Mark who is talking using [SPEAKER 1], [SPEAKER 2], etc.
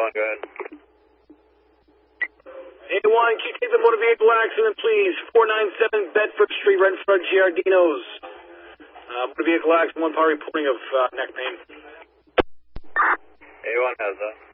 [SPEAKER 1] A1, go ahead.
[SPEAKER 2] A1, can you take the motor vehicle accident, please? 497 Bedford Street, right in front of Giardino's. Motor vehicle accident, one power reporting of neck pain.
[SPEAKER 1] A1 has that.